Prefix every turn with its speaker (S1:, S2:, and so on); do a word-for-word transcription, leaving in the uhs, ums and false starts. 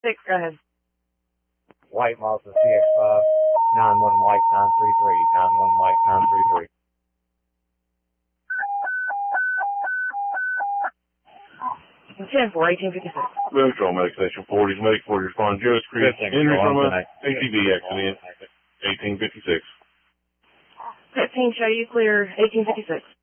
S1: Six, go ahead.
S2: White Mazda C X five, nine one White nine three three, nine one White nine three three.
S1: ten four, eighteen fifty-six.
S3: Control, Medic Station forty, Medic forty, respond, Joe's Creek, injury from a A T V accident, eighteen fifty-six.
S1: fifteen, show you clear, eighteen fifty-six.